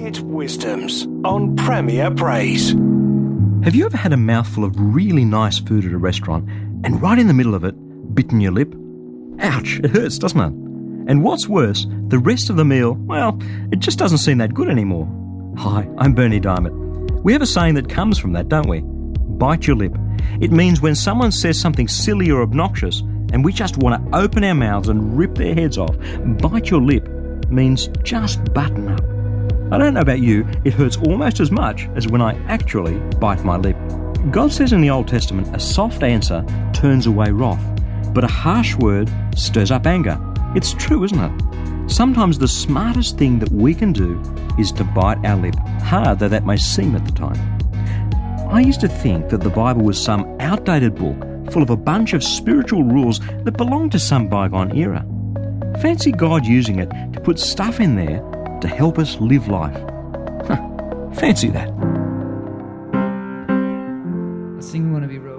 Hit Wisdoms on Premier Praise. Have you ever had a mouthful of really nice food at a restaurant and right in the middle of it, bitten your lip? Ouch, it hurts, doesn't it? And what's worse, the rest of the meal, well, it just doesn't seem that good anymore. Hi, I'm Bernie Diamond. We have a saying that comes from that, don't we? Bite your lip. It means when someone says something silly or obnoxious and we just want to open our mouths and rip their heads off. Bite your lip means just button up. I don't know about you, it hurts almost as much as when I actually bite my lip. God says in the Old Testament, a soft answer turns away wrath, but a harsh word stirs up anger. It's true, isn't it? Sometimes the smartest thing that we can do is to bite our lip, hard though that may seem at the time. I used to think that the Bible was some outdated book full of a bunch of spiritual rules that belonged to some bygone era. Fancy God using it to put stuff in there to help us live life. Fancy that. I sing "Wanna Be Royal."